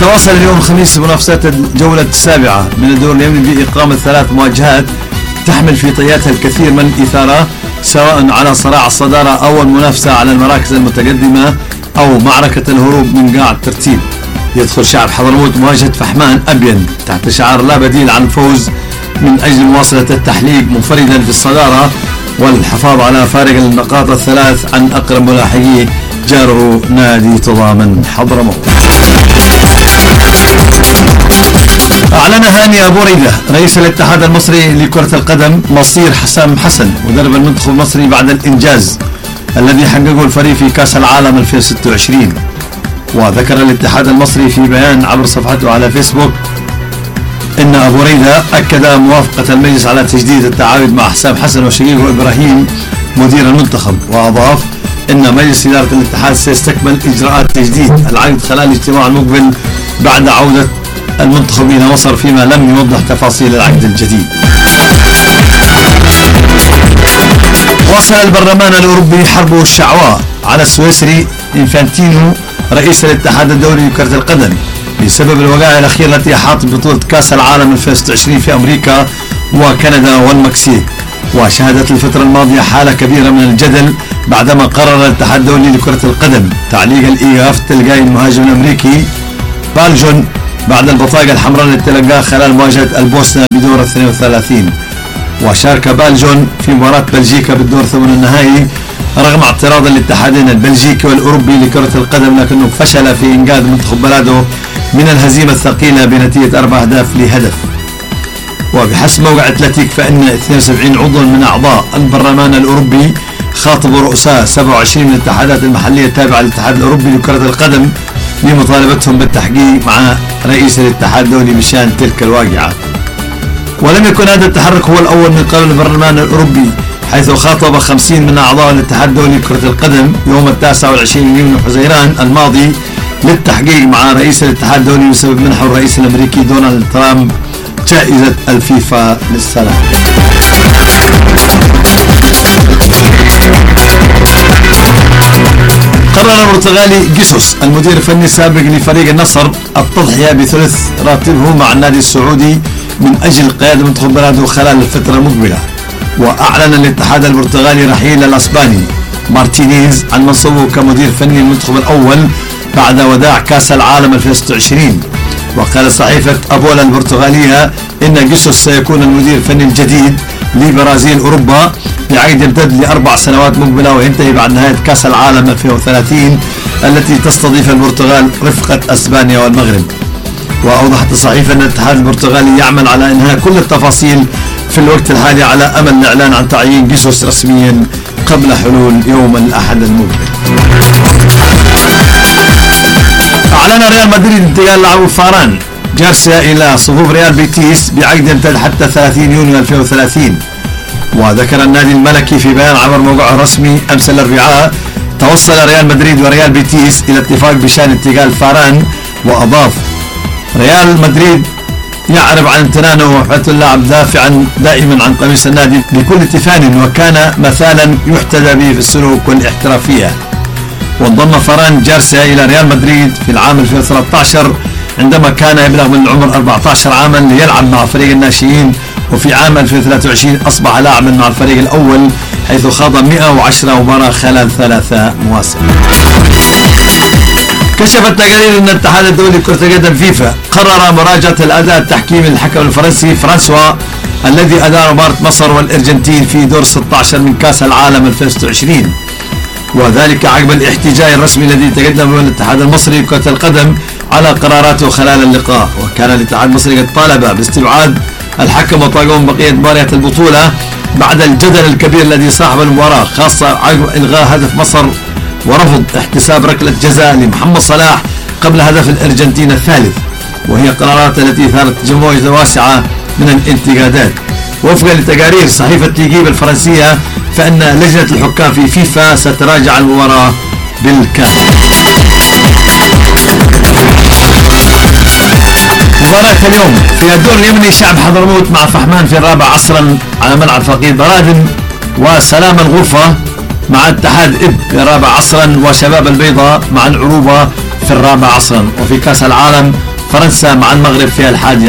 تتواصل اليوم الخميس منافسات الجولة السابعة من الدور اليمني بإقامة 3 مواجهات تحمل في طياتها الكثير من الإثارة، سواء على صراع الصدارة أو المنافسة على المراكز المتقدمة أو معركة الهروب من قاع الترتيب. يدخل شعب حضرموت مواجهة فحمان أبين تحت شعار لا بديل عن الفوز من أجل مواصلة التحليق منفردا في الصدارة والحفاظ على فارق النقاط الثلاث عن أقرب ملاحقيه جاره نادي تضامن حضرموت. أعلن هاني أبو ريدة رئيس الاتحاد المصري لكرة القدم مصير حسام حسن مدرب المنتخب المصري بعد الإنجاز الذي حققه الفريق في كأس العالم 2026. وذكر الاتحاد المصري في بيان عبر صفحته على فيسبوك إن أبو ريدة أكد موافقة المجلس على تجديد التعاقد مع حسام حسن وشقيقه إبراهيم مدير المنتخب، وأضاف إن مجلس إدارة الاتحاد سيستكمل إجراءات تجديد العقد خلال الاجتماع المقبل بعد عودة المنتخب إلى مصر، فيما لم يوضح تفاصيل العقد الجديد. واصل البرلمان الأوروبي حربه الشعواء على السويسري إنفانتينو رئيس الاتحاد الدولي لكرة القدم بسبب الوقائع الأخيرة التي أحاطت بطولة كأس العالم 2026 في أمريكا وكندا والمكسيك. وشهدت الفترة الماضية حالة كبيرة من الجدل بعدما قرر الاتحاد الدولي لكرة القدم تعليق الإيقاف تلقاء المهاجم الأمريكي بالجون بعد البطاقة الحمراء التي تلقاها خلال مواجهة البوسنة بدور 32. وشارك بالجون في مباراة بلجيكا بالدور ثمن النهائي رغم اعتراض الاتحادين البلجيكي والأوروبي لكرة القدم، لكنه فشل في إنقاذ منتخب بلاده من الهزيمة الثقيلة بنتيجة 4 أهداف لهدف. وبحسب موقع أتلتيك فإن 72 عضوا من أعضاء البرلمان الأوروبي خاطبوا رؤساء 27 من الاتحادات المحلية التابعة للاتحاد الأوروبي لكرة القدم لمطالبتهم بالتحقيق مع رئيس الاتحاد الدولي بشأن تلك الواقعة. ولم يكن هذا التحرك هو الأول من قبل البرلمان الأوروبي، حيث خاطب 50 من أعضاء الاتحاد الدولي لكرة القدم يوم 29 من حزيران الماضي للتحقيق مع رئيس الاتحاد الدولي بسبب منحه الرئيس الأمريكي دونالد ترامب جائزة الفيفا للسلام. قرر البرتغالي جيسوس المدير الفني السابق لفريق النصر التضحية بثلث راتبه مع النادي السعودي من أجل قيادة منتخب بلاده خلال الفترة المقبلة. وأعلن الاتحاد البرتغالي رحيل الأسباني مارتينيز عن منصبه كمدير فني المنتخب الأول بعد وداع كأس العالم 2026. وقال صحيفة أبولا البرتغالية إن جيسوس سيكون المدير الفني الجديد لبرازيل أوروبا بعقد يمتد ل4 سنوات مقبلة وينتهي بعد نهاية كأس العالم 2030 التي تستضيف البرتغال رفقة أسبانيا والمغرب. وأوضحت الصحيفة أن الاتحاد البرتغالي يعمل على إنهاء كل التفاصيل في الوقت الحالي على أمل الإعلان عن تعيين جيسوس رسميا قبل حلول يوم الأحد المقبل. أعلن ريال مدريد انتقال لاعب فاران جارسيا إلى صفوف ريال بيتيس بعقد يمتد حتى 30 يونيو 2030. وذكر النادي الملكي في بيان عبر موقعه الرسمي أمس الأربعاء توصل ريال مدريد وريال بيتيس إلى اتفاق بشأن انتقال فاران. وأضاف ريال مدريد يعرب عن امتنانه ووفاة اللاعب دافعا دائما عن قميص النادي بكل تفان وكان مثالا يحتذى به في السلوك والاحترافية. وانضم فاران جارسيا إلى ريال مدريد في العام 2013 عندما كان يبلغ من العمر 14 عاما ليلعب مع فريق الناشئين، وفي عام 2023 أصبح لاعبا مع الفريق الأول حيث خاض 110 مباراة خلال 3 مواسم. كشفت تقارير أن الاتحاد الدولي لكرة القدم فيفا قرر مراجعة الأداء التحكيمي للحكم الفرنسي فرانسوا الذي أدار مباراة مصر والأرجنتين في دور 16 من كأس العالم 2026، وذلك عقب الاحتجاج الرسمي الذي تقدم به الاتحاد المصري لكرة القدم على قراراته خلال اللقاء. وكان الاتحاد المصري قد طالب باستبعاد الحكم وطاقم بقية مباريات البطولة بعد الجدل الكبير الذي صاحب المباراة، خاصة عقب إلغاء هدف مصر ورفض احتساب ركلة جزاء لمحمد صلاح قبل هدف الأرجنتين الثالث، وهي قرارات التي أثارت موجة واسعة من الانتقادات. وفقا لتقارير صحيفة ليغيب الفرنسية فإن لجنة الحكام في فيفا ستراجع المباراة بالكامل. مباراة اليوم في الدور اليمني شعب حضرموت مع فحمان في الرابع عصرا على ملعب فقيد برادن، وسلام الغرفة مع اتحاد في الرابع عصرا، وشباب البيضاء مع العروبة في الرابع عصرا. وفي كأس العالم فرنسا مع المغرب في الحادي